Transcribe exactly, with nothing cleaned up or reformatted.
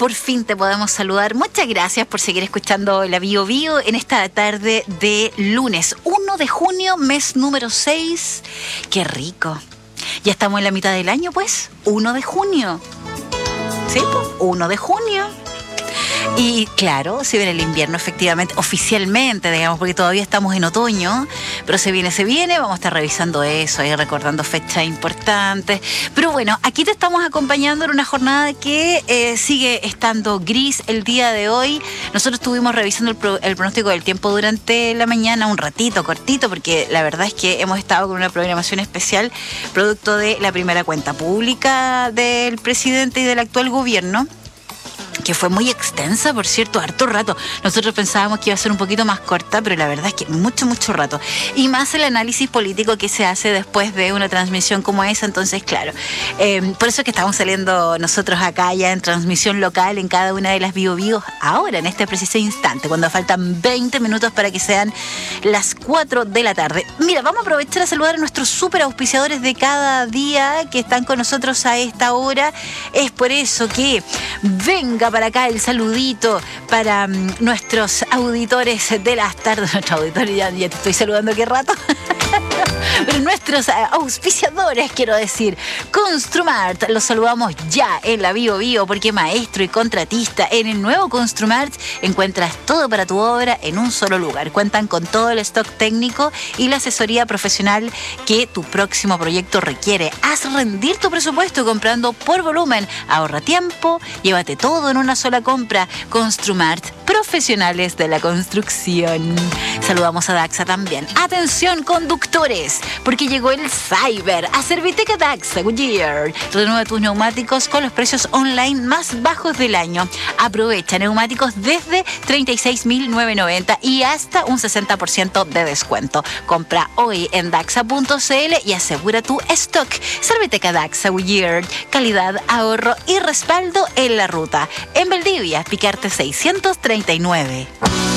por fin te podemos saludar. Muchas gracias por seguir escuchando la Bio Bio en esta tarde de lunes uno de junio, mes número seis. ¡Qué rico! Ya estamos en la mitad del año, pues. uno de junio. ¿Sí? Pues, uno de junio. Y claro, se viene el invierno efectivamente, oficialmente, digamos, porque todavía estamos en otoño, pero se viene, se viene, vamos a estar revisando eso y recordando fechas importantes. Pero bueno, aquí te estamos acompañando en una jornada que eh, sigue estando gris el día de hoy. Nosotros estuvimos revisando el, pro, el pronóstico del tiempo durante la mañana, un ratito, cortito, porque la verdad es que hemos estado con una programación especial, producto de la primera cuenta pública del presidente y del actual gobierno, que fue muy extensa, por cierto, harto rato. Nosotros pensábamos que iba a ser un poquito más corta, pero la verdad es que mucho, mucho rato. Y más el análisis político que se hace después de una transmisión como esa. Entonces, claro, eh, por eso es que estamos saliendo nosotros acá ya en transmisión local en cada una de las Bio Bios ahora, en este preciso instante, cuando faltan veinte minutos para que sean las cuatro de la tarde. Mira, vamos a aprovechar a saludar a nuestros súper auspiciadores de cada día que están con nosotros a esta hora. Es por eso que venga para acá el saludito para um, nuestros auditores de las tardes. Nuestros auditores, ya, ya te estoy saludando qué rato. Pero nuestros uh, auspiciadores, quiero decir, Construmart, los saludamos ya en la Bio Bio, porque maestro y contratista en el nuevo Construmart encuentras todo para tu obra en un solo lugar. Cuentan con todo el stock técnico y la asesoría profesional que tu próximo proyecto requiere. Haz rendir tu presupuesto comprando por volumen, ahorra tiempo, llévate todo en una sola compra. Construmart, profesionales de la construcción. Saludamos a Daxa también. Atención, conductores, porque llegó el Cyber a Serviteca Daxa Goodyear. Renueva tus neumáticos con los precios online más bajos del año. Aprovecha neumáticos desde treinta y seis mil novecientos noventa y hasta un sesenta por ciento de descuento. Compra hoy en daxa punto c l y asegura tu stock. Serviteca Daxa Goodyear. Calidad, ahorro y respaldo en la ruta. En Valdivia, Picarte seiscientos treinta y nueve.